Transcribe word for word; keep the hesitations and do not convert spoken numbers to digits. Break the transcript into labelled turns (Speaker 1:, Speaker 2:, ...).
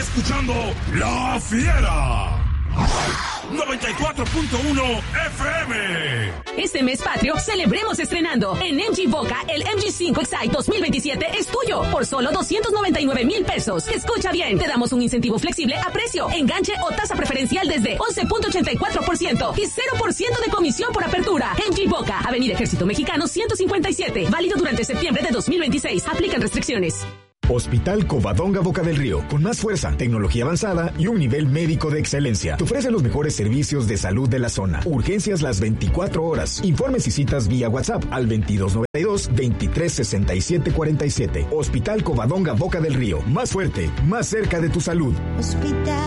Speaker 1: escuchando La Fiera. noventa y cuatro punto uno F M.
Speaker 2: Este mes patrio, celebremos estrenando. En M G Boca, el M G cinco Excite dos mil veintisiete es tuyo por solo doscientos noventa y nueve mil pesos. Escucha bien, te damos un incentivo flexible a precio, enganche o tasa preferencial desde once punto ochenta y cuatro por ciento y cero por ciento de comisión por apertura. M G Boca, Avenida Ejército Mexicano ciento cincuenta y siete. Válido durante septiembre de dos mil veintiséis. Aplican restricciones.
Speaker 3: Hospital Covadonga Boca del Río, con más fuerza, tecnología avanzada y un nivel médico de excelencia. Te ofrece los mejores servicios de salud de la zona. Urgencias las veinticuatro horas. Informes y citas vía WhatsApp al veintidós noventa y dos, veintitrés sesenta y siete cuarenta y siete. Hospital Covadonga Boca del Río, más fuerte, más cerca de tu salud. Hospital